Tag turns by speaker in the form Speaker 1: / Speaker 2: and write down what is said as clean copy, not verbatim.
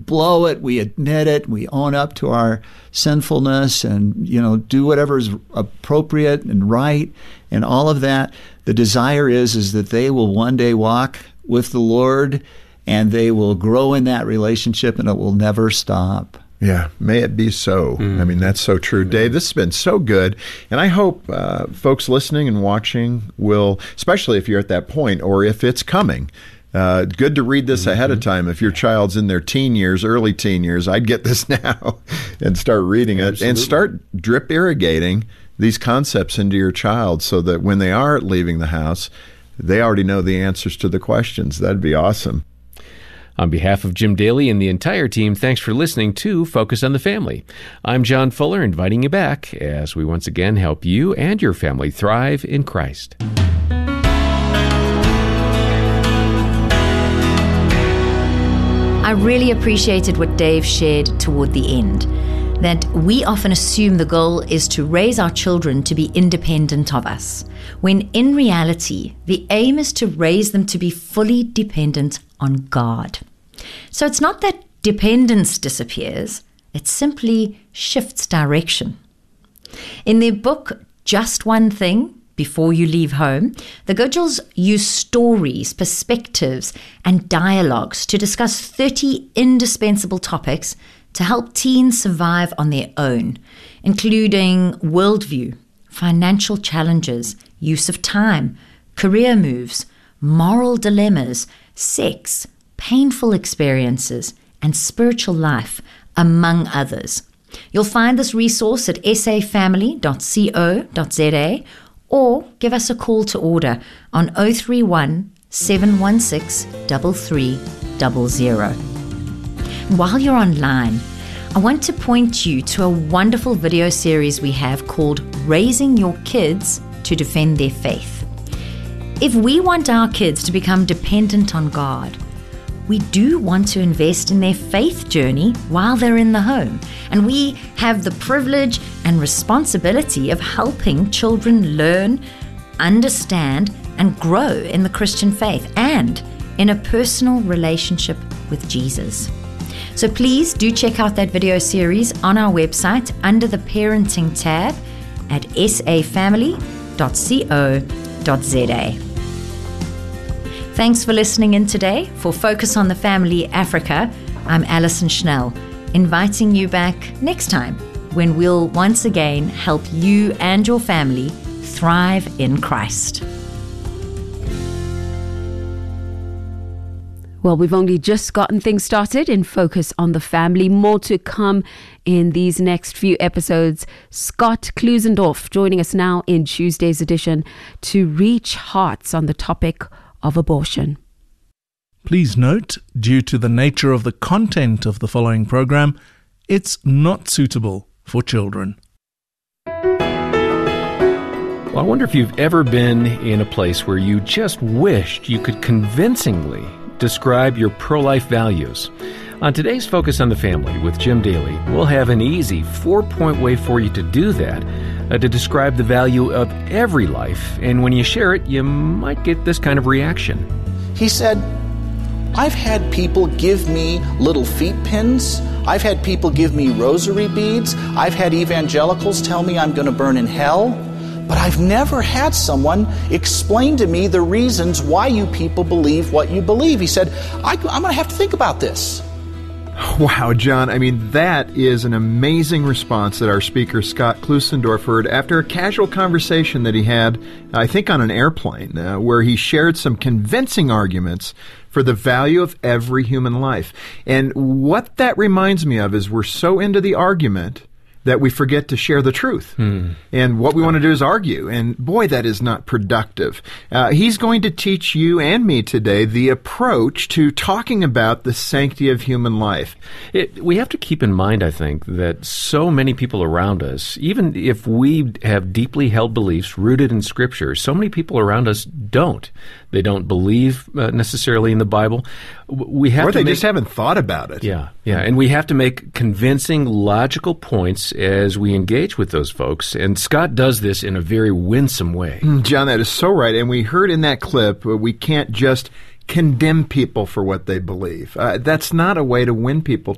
Speaker 1: blow it, we admit it, we own up to our sinfulness and, do whatever is appropriate and right and all of that. The desire is that they will one day walk with the Lord and they will grow in that relationship and it will never stop.
Speaker 2: Yeah, may it be so. I mean, that's so true. Dave, this has been so good. And I hope folks listening and watching will, especially if you're at that point or if it's coming, good to read this ahead of time. If your child's in their teen years, early teen years, I'd get this now and start reading it and start drip irrigating these concepts into your child so that when they are leaving the house, they already know the answers to the questions. That'd be awesome.
Speaker 3: On behalf of Jim Daly and the entire team, thanks for listening to Focus on the Family. I'm John Fuller, inviting you back as we once again help you and your family thrive in Christ.
Speaker 4: I really appreciated what Dave shared toward the end, that we often assume the goal is to raise our children to be independent of us, when in reality, the aim is to raise them to be fully dependent on God. So it's not that dependence disappears, it simply shifts direction. In their book, Just One Thing, Before You Leave Home, the Gudgells use stories, perspectives, and dialogues to discuss 30 indispensable topics to help teens survive on their own, including worldview, financial challenges, use of time, career moves, moral dilemmas, sex, painful experiences, and spiritual life, among others. You'll find this resource at safamily.co.za or give us a call to order on 031 716 3300. While you're online, I want to point you to a wonderful video series we have called Raising Your Kids to Defend Their Faith. If we want our kids to become dependent on God, we do want to invest in their faith journey while they're in the home. And we have the privilege and responsibility of helping children learn, understand, and grow in the Christian faith and in a personal relationship with Jesus. So please do check out that video series on our website under the Parenting tab at safamily.co.za. Thanks for listening in today. For Focus on the Family Africa, I'm Alison Schnell, inviting you back next time when we'll once again help you and your family thrive in Christ.
Speaker 5: Well, we've only just gotten things started in Focus on the Family. More to come in these next few episodes. Scott Klusendorf joining us now in Tuesday's edition to reach hearts on the topic of abortion.
Speaker 6: Please note, due to the nature of the content of the following program, it's not suitable for children.
Speaker 3: Well, I wonder if you've ever been in a place where you just wished you could convincingly describe your pro-life values. On today's Focus on the Family with Jim Daly, we'll have an easy 4-point way for you to do that, to describe the value of every life. And when you share it, you might get this kind of reaction.
Speaker 7: He said, I've had people give me little feet pins. I've had people give me rosary beads. I've had evangelicals tell me I'm going to burn in hell. But I've never had someone explain to me the reasons why you people believe what you believe. He said, I'm going to have to think about this.
Speaker 2: Wow, John. I mean, that is an amazing response that our speaker, Scott Klusendorf, heard after a casual conversation that he had, I think, on an airplane, where he shared some convincing arguments for the value of every human life. And what that reminds me of is we're so into the argument that we forget to share the truth. And what we want to do is argue. And boy, that is not productive. He's going to teach you and me today the approach to talking about the sanctity of human life.
Speaker 3: We have to keep in mind, I think, that so many people around us, even if we have deeply held beliefs rooted in Scripture, so many people around us don't. They don't believe necessarily in the Bible.
Speaker 2: Or they just haven't thought about it.
Speaker 3: Yeah. And we have to make convincing, logical points as we engage with those folks. And Scott does this in a very winsome way.
Speaker 2: John, that is so right. And we heard in that clip, we can't just condemn people for what they believe. That's not a way to win people